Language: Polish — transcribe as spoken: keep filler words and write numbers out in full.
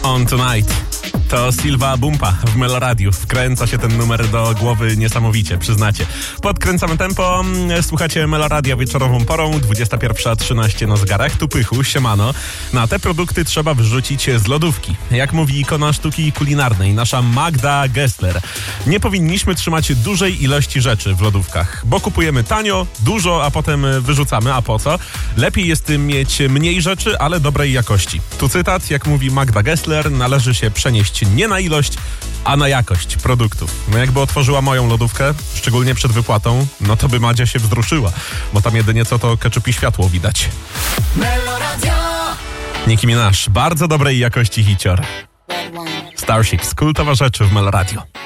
On Tonight. To Silva Bumpa w Meloradiu. Wkręca się ten numer do głowy niesamowicie, przyznacie. Podkręcamy tempo. Słuchacie Meloradia wieczorową porą. dwudziesta pierwsza trzynaście na zegarach. Tu Pychu, siemano. Na te produkty trzeba wyrzucić z lodówki. Jak mówi ikona sztuki kulinarnej, nasza Magda Gessler. Nie powinniśmy trzymać dużej ilości rzeczy w lodówkach, bo kupujemy tanio, dużo, a potem wyrzucamy. A po co? Lepiej jest mieć mniej rzeczy, ale dobrej jakości. Tu cytat, jak mówi Magda Gessler, należy się przenieść nie na ilość, a na jakość produktów. No jakby otworzyła moją lodówkę, szczególnie przed wypłatą, no to by Madzia się wzruszyła, bo tam jedynie co to ketchup i światło widać. Meloradio! Nicki Minaj, bardzo dobrej jakości hicior. Starships, kultowa rzecz w Meloradio.